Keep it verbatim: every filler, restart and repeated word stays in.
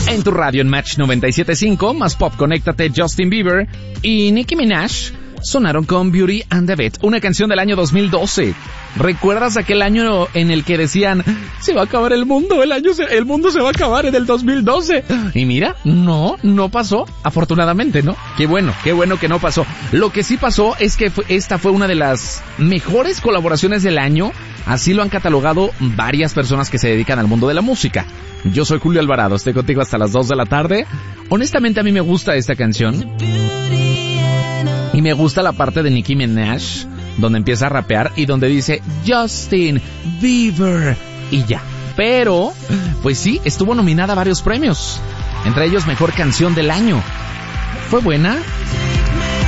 En tu radio en Match noventa y siete punto cinco, más pop, conéctate, Justin Bieber y Nicki Minaj sonaron con Beauty and the Beast, una canción del año dos mil doce. ¿Recuerdas aquel año en el que decían, se va a acabar el mundo, el año se, el mundo se va a acabar en el dos mil doce? Y mira, no, no pasó, afortunadamente, ¿no? Qué bueno, qué bueno que no pasó. Lo que sí pasó es que fue, esta fue una de las mejores colaboraciones del año, así lo han catalogado varias personas que se dedican al mundo de la música. Yo soy Julio Alvarado, estoy contigo hasta las dos de la tarde. Honestamente a mí me gusta esta canción. Y me gusta la parte de Nicki Minaj, donde empieza a rapear y donde dice Justin Bieber y ya. Pero, pues sí, estuvo nominada a varios premios, entre ellos Mejor Canción del Año. ¿Fue buena?